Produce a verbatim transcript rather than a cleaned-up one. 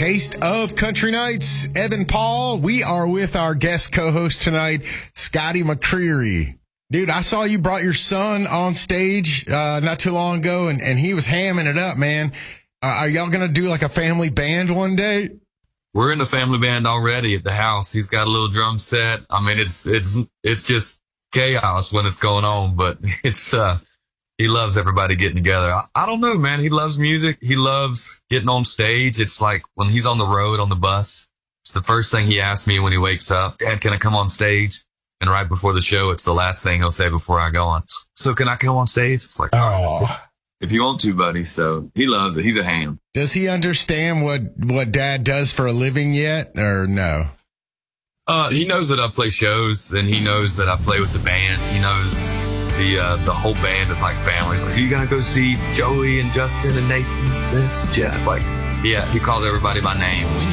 Taste of Country Nights. Evan Paul, we are with our guest co-host tonight, Scotty McCreery. Dude, I saw you brought your son on stage uh, not too long ago, and, and he was hamming it up, man. Uh, are y'all going to do like a family band one day? We're in the family band already at the house. He's got a little drum set. I mean, it's it's it's just chaos when it's going on, but it's uh he loves everybody getting together. I, I don't know, man. He loves music. He loves getting on stage. It's like when he's on the road on the bus, it's the first thing he asks me when he wakes up. Dad, can I come on stage? And right before the show, it's the last thing he'll say before I go on. So can I come on stage? It's like, oh, if you want to, buddy. So he loves it. He's a ham. Does he understand what, what Dad does for a living yet, or no? Uh, he knows that I play shows, and he knows that I play with the band. He knows the uh, the whole band is like family. He's like, are you going to go see Joey and Justin and Nathan Spence? Jeff? Like, yeah, he calls everybody by name.